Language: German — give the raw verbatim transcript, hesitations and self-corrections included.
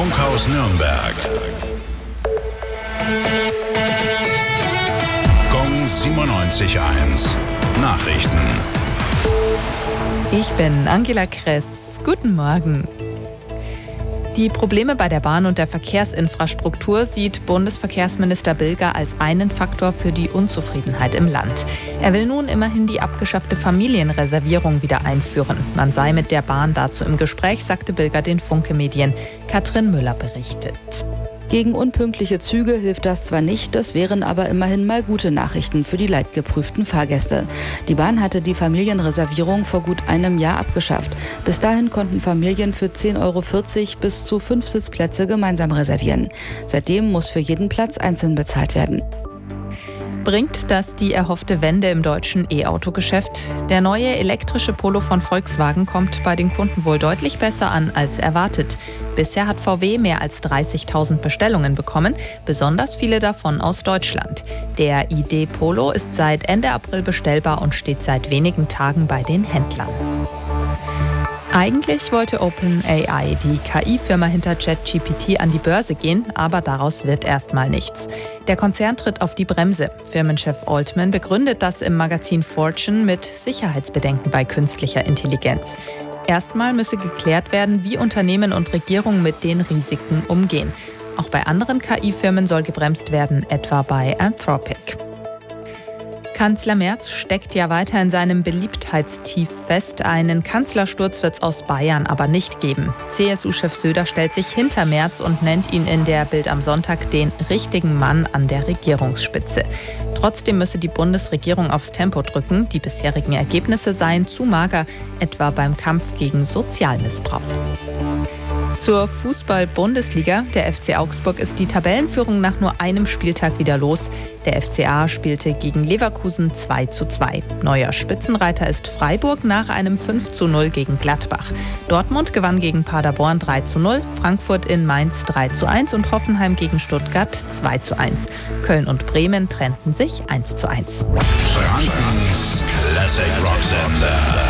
Funkhaus Nürnberg. Gong siebenundneunzig Komma eins. Nachrichten. Ich bin Angela Kress. Guten Morgen. Die Probleme bei der Bahn und der Verkehrsinfrastruktur sieht Bundesverkehrsminister Bilger als einen Faktor für die Unzufriedenheit im Land. Er will nun immerhin die abgeschaffte Familienreservierung wieder einführen. Man sei mit der Bahn dazu im Gespräch, sagte Bilger den Funke-Medien. Katrin Müller berichtet. Gegen unpünktliche Züge hilft das zwar nicht, das wären aber immerhin mal gute Nachrichten für die leidgeprüften Fahrgäste. Die Bahn hatte die Familienreservierung vor gut einem Jahr abgeschafft. Bis dahin konnten Familien für zehn Euro vierzig bis zu fünf Sitzplätze gemeinsam reservieren. Seitdem muss für jeden Platz einzeln bezahlt werden. Bringt das die erhoffte Wende im deutschen E-Auto-Geschäft? Der neue elektrische Polo von Volkswagen kommt bei den Kunden wohl deutlich besser an als erwartet. Bisher hat V W mehr als dreißigtausend Bestellungen bekommen, besonders viele davon aus Deutschland. Der I D Polo ist seit Ende April bestellbar und steht seit wenigen Tagen bei den Händlern. Eigentlich wollte OpenAI, die K I-Firma hinter ChatGPT, an die Börse gehen, aber daraus wird erstmal nichts. Der Konzern tritt auf die Bremse. Firmenchef Altman begründet das im Magazin Fortune mit Sicherheitsbedenken bei künstlicher Intelligenz. Erstmal müsse geklärt werden, wie Unternehmen und Regierungen mit den Risiken umgehen. Auch bei anderen K I-Firmen soll gebremst werden, etwa bei Anthropic. Kanzler Merz steckt ja weiter in seinem Beliebtheitstief fest. Einen Kanzlersturz wird es aus Bayern aber nicht geben. C S U-Chef Söder stellt sich hinter Merz und nennt ihn in der Bild am Sonntag den richtigen Mann an der Regierungsspitze. Trotzdem müsse die Bundesregierung aufs Tempo drücken. Die bisherigen Ergebnisse seien zu mager, etwa beim Kampf gegen Sozialmissbrauch. Zur Fußball-Bundesliga. Der F C Augsburg ist die Tabellenführung nach nur einem Spieltag wieder los. Der F C A spielte gegen Leverkusen zwei zu zwei. Neuer Spitzenreiter ist Freiburg nach einem fünf zu null gegen Gladbach. Dortmund gewann gegen Paderborn drei zu null, Frankfurt in Mainz drei zu eins und Hoffenheim gegen Stuttgart zwei zu eins. Köln und Bremen trennten sich eins zu eins. Frankens Classic Rock Sender.